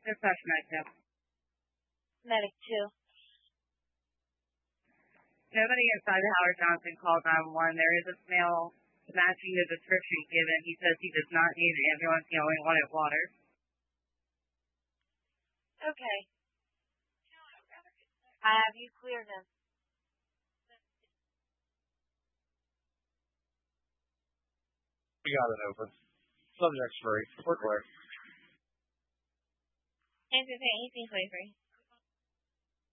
Dispatch medic 2. Medic 2. Nobody inside the Howard Johnson called 911. There is a male matching the description given. He says he does not need an ambulance. He only wanted water. Okay. I have you cleared him. We got it open. Subject's free. We're clear. Answer 1823.